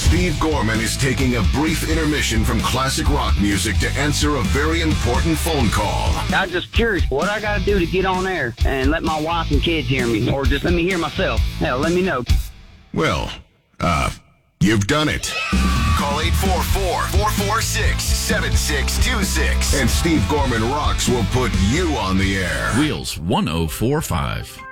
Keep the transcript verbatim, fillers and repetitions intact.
Steve Gorman is taking a brief intermission from classic rock music to answer a very important phone call. I'm just curious what I got to do to get on air and let my wife and kids hear me, or just let me hear myself. Hell, let me know. Well, uh, you've done it. Call eight four four, four four six, seven six two six. And Steve Gorman Rocks will put you on the air. Wheels one oh four five.